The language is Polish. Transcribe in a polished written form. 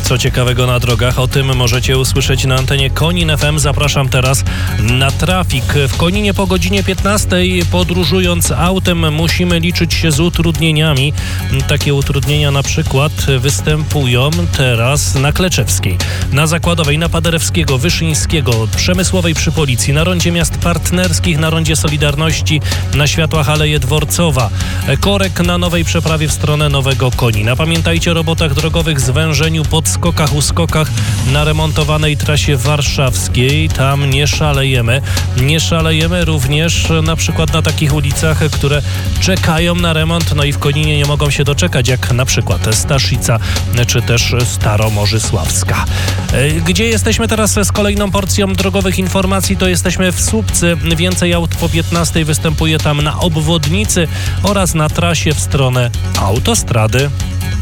Co ciekawego na drogach, o tym możecie usłyszeć na antenie Konin FM. Zapraszam teraz na trafik. W Koninie po godzinie 15 podróżując autem musimy liczyć się z utrudnieniami. Takie utrudnienia na przykład występują teraz na Kleczewskiej, na Zakładowej, na Paderewskiego, Wyszyńskiego, Przemysłowej przy Policji, na rondzie Miast Partnerskich, na rondzie Solidarności, na światłach Aleje Dworcowa, korek na nowej przeprawie w stronę Nowego Konina. Pamiętajcie o robotach drogowych, zwężeniu, podskokach, uskokach na remontowanej trasie warszawskiej. Tam nie szalejemy. Nie szalejemy również na przykład na takich ulicach, które czekają na remont, no i w Koninie nie mogą się doczekać, jak na przykład Staszica, czy też Staromorzysławska. Gdzie jesteśmy teraz z kolejną porcją drogowych informacji? To jesteśmy w Słupcy. Więcej aut po 15 występuje tam na obwodnicy oraz na trasie w stronę autostrady.